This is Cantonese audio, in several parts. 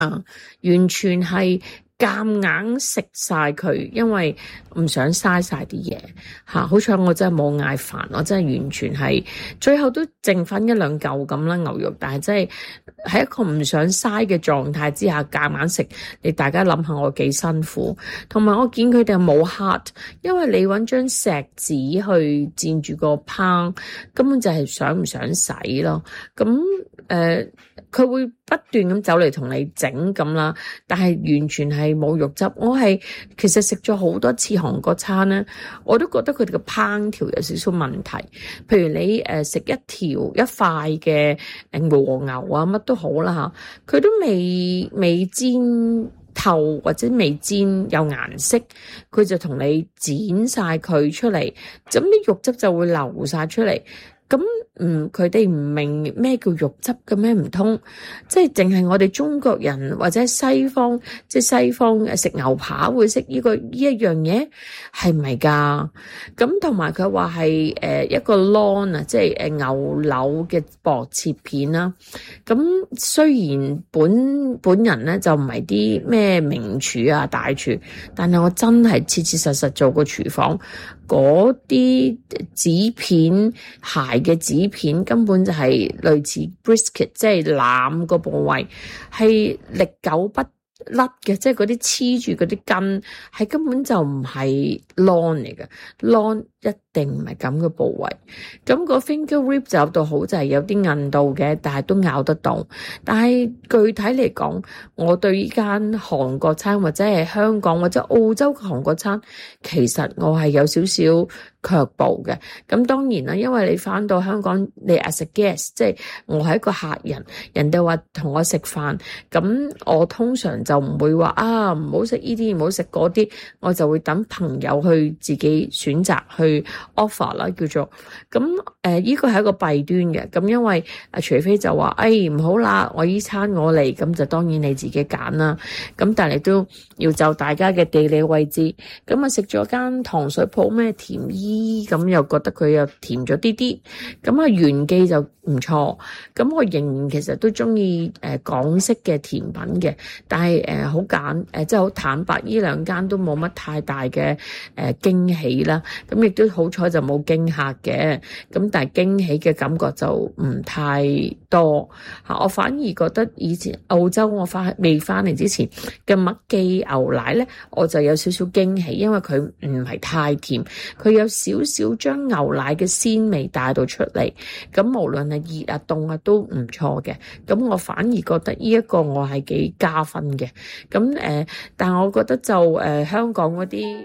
完全係夾硬食晒佢，因為唔想嘥晒啲嘢吓。好彩我真係冇嗌飯，我真係完全係最後都剩翻一兩嚿咁啦牛肉，但係真係喺一個唔想嘥嘅狀態之下夾硬食，你大家諗下我幾辛苦。同埋我見佢哋冇 heart， 因為你搵張錫紙去墊住個烹，根本就係想唔想洗咯。咁佢會不斷咁走嚟同你整咁啦，但係完全係冇肉汁。我係其實食咗好多次韓國餐咧，我都覺得佢哋嘅烹調有少少問題。譬如你食一塊嘅和牛啊，乜都好啦吓，佢都未煎透或者未煎有顏色，佢就同你剪晒佢出嚟，咁啲肉汁就會流晒出嚟。咁佢哋唔明咩叫肉汁嘅咩？唔通即係淨係我哋中國人或者西方，即係西方食牛扒會食呢一樣嘢，係咪㗎？咁同埋佢話係一個 loin 啊，即係牛柳嘅薄切片啦。咁雖然本人咧就唔係啲咩名廚啊大廚，但係我真係切切實實做過廚房。嗰啲紙片鞋嘅紙片根本就係類似 brisket， 即係腩個部位係歷久不甩嘅，即係嗰啲黐住嗰啲筋係根本就唔係 loin 嚟嘅 ，loin 一定唔係咁嘅部位。咁個 finger rib 就有到好就係有啲韌度嘅，但係都咬得到。但係具體嚟講，我對呢間韓國餐或者係香港或者澳洲嘅韓國餐，其實我係有少少卻步嘅。咁當然啦，因為你返到香港，你 as a guest， 即係我係一個客人，人哋話同我食飯，咁我通常就唔會話唔好食呢啲，唔好食嗰啲，我就會等朋友去自己選擇去 offer 啦，叫做咁呢個係一個弊端嘅。咁因為除非就話唔好啦，我依餐我嚟，咁就當然你自己揀啦。咁但係都要就大家嘅地理位置。咁食咗間糖水鋪咩甜姨，咁又覺得佢又甜咗啲啲。咁原記就唔錯。咁我仍然其實都中意港式嘅甜品嘅，但係好即係好坦白，呢兩間都冇乜太大嘅驚喜啦。咁亦都好彩就冇驚嚇嘅，咁但係驚喜嘅感覺就唔太多吓。我反而覺得以前澳洲我未翻嚟之前嘅麥記牛奶咧，我就有少少驚喜，因為佢唔係太甜，佢有少少將牛奶嘅鮮味帶到出嚟。咁無論係熱啊凍啊都唔錯嘅。咁我反而覺得呢一個我係幾加分嘅。咁但我覺得就香港嗰啲。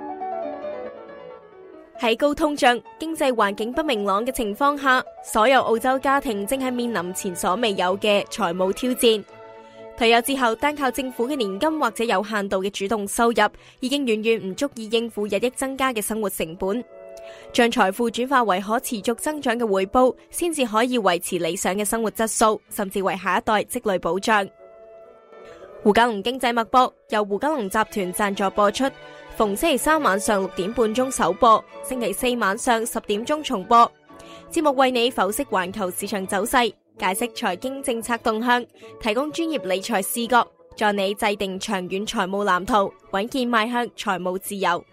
喺高通脹、經濟環境不明朗嘅情況下，所有澳洲家庭正係面臨前所未有嘅財務挑戰。退休之後，單靠政府嘅年金或者有限度嘅主動收入，已經遠遠唔足以應付日益增加嘅生活成本。將財富轉化為可持續增長嘅回報，先至可以維持理想嘅生活質素，甚至為下一代積累保障。胡嘉龍經濟脈搏由胡嘉龍集團贊助播出，逢星期三晚上6點半鐘首播，星期四晚上10點鐘重播。節目為你剖析環球市場走勢，解釋財經政策動向，提供專業理財視角，助你制定長遠財務藍圖，穩健邁向財務自由。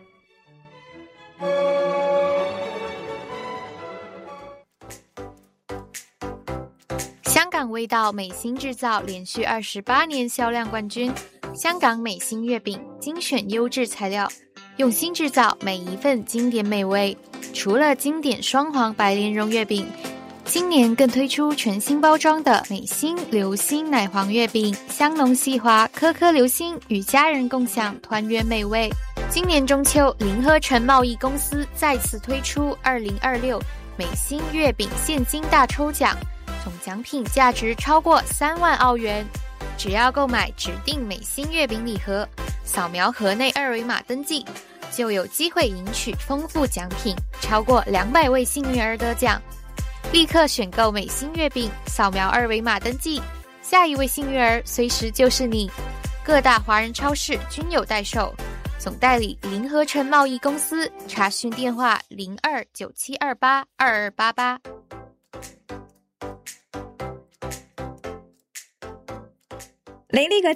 香港味道美心製造連續28年銷量冠軍，香港美心月餅精選優質材料，用心製造每一份經典美味。除了經典雙黃白蓮蓉月餅，今年更推出全新包裝的美心流心奶黃月餅，香濃細滑，顆顆流心，與家人共享團圓美味。今年中秋，林和成貿易公司再次推出2026美心月餅現金大抽獎，總獎品價值超過3萬澳元。只要購買指定美心月餅禮盒，掃描盒內二維碼登記，就有機會贏取豐富獎品，超過200位幸運兒得獎。立刻選購美心月餅，掃描二維碼登記，下一位幸運兒隨時就是你。各大華人超市均有代售，總代理林和成貿易公司，查詢電話0297282288。 你呢個